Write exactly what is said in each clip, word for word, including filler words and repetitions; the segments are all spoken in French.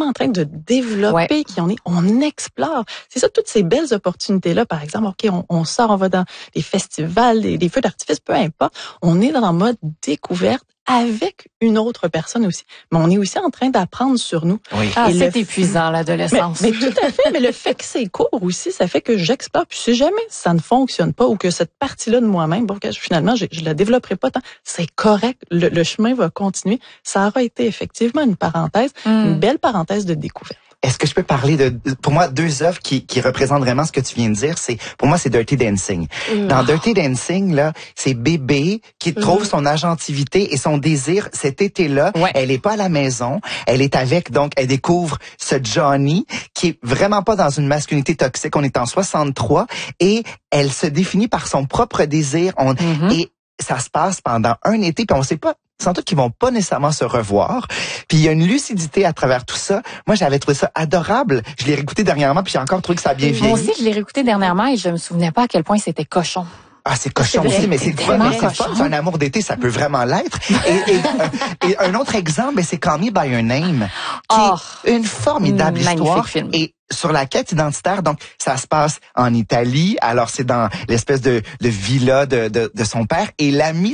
en train de développer, ouais. qui on est, on explore. C'est ça, toutes ces belles opportunités-là, par exemple, OK, on, on sort, on va dans les festivals, les, les feux d'artifice, peu importe. On est dans le mode découverte avec une autre personne aussi. Mais on est aussi en train d'apprendre sur nous. Oui. Ah, et c'est le... épuisant, l'adolescence. Mais, mais tout à fait. Mais le fait que c'est court aussi, ça fait que j'explore. Puis si jamais ça ne fonctionne pas ou que cette partie-là de moi-même, bon, que finalement, je, je la développerai pas tant, c'est correct. Le, le chemin va continuer. Ça aura été effectivement une parenthèse, mm. une belle parenthèse de découverte. Est-ce que je peux parler de, pour moi, deux œuvres qui, qui représentent vraiment ce que tu viens de dire? C'est, pour moi, c'est Dirty Dancing. Mmh. Dans Dirty Dancing, là, c'est bébé qui mmh. trouve son agentivité et son désir cet été-là. Ouais. Elle est pas à la maison. Elle est avec, donc, elle découvre ce Johnny qui est vraiment pas dans une masculinité toxique. On est en soixante-trois et elle se définit par son propre désir. On, mmh. Et ça se passe pendant un été puis on sait pas. Sans doute qu'ils vont pas nécessairement se revoir. Puis il y a une lucidité à travers tout ça. Moi, j'avais trouvé ça adorable. Je l'ai réécouté dernièrement, puis j'ai encore trouvé que ça a bien vieilli. Moi aussi, je l'ai réécouté dernièrement et je me souvenais pas à quel point c'était cochon. Ah, c'est cochon aussi, mais c'est fun. Mais c'est fun. C'est un amour d'été, ça peut vraiment l'être. Et, et, et un autre exemple, ben, c'est Call Me By Your Name, qui oh, est une formidable histoire. Film. Et sur la quête identitaire, donc ça se passe en Italie. Alors c'est dans l'espèce de, de villa de, de, de son père et l'ami,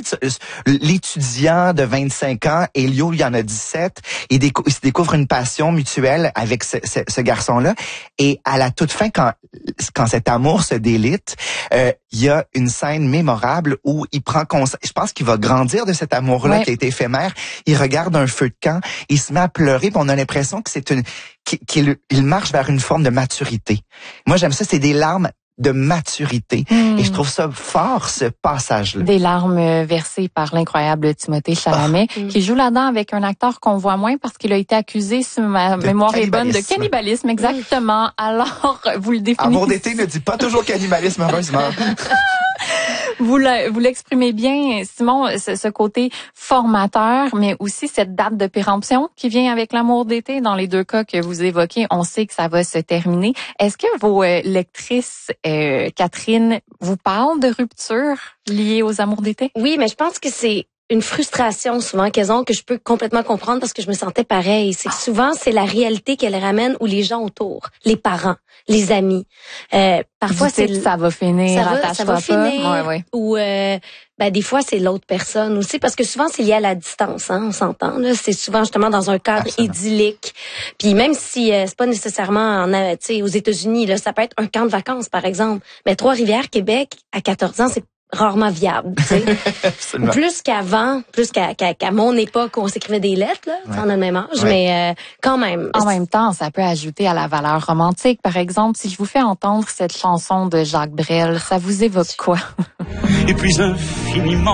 l'étudiant de vingt-cinq ans, Elio, il y en a dix-sept. Il, décou- il se découvre une passion mutuelle avec ce, ce, ce garçon-là. Et à la toute fin, quand quand cet amour se délite, euh, il y a une scène mémorable où il prend conscience. Je pense qu'il va grandir de cet amour-là ouais. qui a été éphémère. Il regarde un feu de camp, il se met à pleurer, puis on a l'impression que c'est une qu'il il marche vers une forme de maturité. Moi, j'aime ça, c'est des larmes de maturité. Mmh. Et je trouve ça fort, ce passage-là. Des larmes versées par l'incroyable Timothée Chalamet, oh. qui joue là-dedans avec un acteur qu'on voit moins parce qu'il a été accusé, si ma de mémoire est bonne, de cannibalisme. Exactement. Alors, vous le définissez. Amour d'été ne dit pas toujours cannibalisme, heureusement. Vous, le, vous l'exprimez bien, Simon, ce, ce côté formateur, mais aussi cette date de péremption qui vient avec l'amour d'été. Dans les deux cas que vous évoquez, on sait que ça va se terminer. Est-ce que vos euh, lectrices, euh, Catherine, vous parlent de rupture liée aux amours d'été? Oui, mais je pense que c'est une frustration souvent qu'elles ont que je peux complètement comprendre parce que je me sentais pareil. C'est que souvent, c'est la réalité qu'elles ramènent ou les gens autour, les parents, les amis. Euh, parfois, c'est ça va finir, ça va, ça va finir. Ouais, ouais. Ou euh, ben des fois, c'est l'autre personne aussi parce que souvent, c'est lié à la distance. Hein, on s'entend. Là, c'est souvent justement dans un cadre Absolument. idyllique. Puis même si euh, c'est pas nécessairement en, tu sais, aux États-Unis, là, ça peut être un camp de vacances, par exemple. Mais Trois-Rivières, Québec, à quatorze ans, c'est rarement viable, tu sais. Plus qu'avant, plus qu'à, qu'à, qu'à mon époque où on s'écrivait des lettres, là, ouais. on a le même âge, ouais. mais euh, quand même. En même temps, ça peut ajouter à la valeur romantique. Par exemple, si je vous fais entendre cette chanson de Jacques Brel, ça vous évoque quoi? Et puis infiniment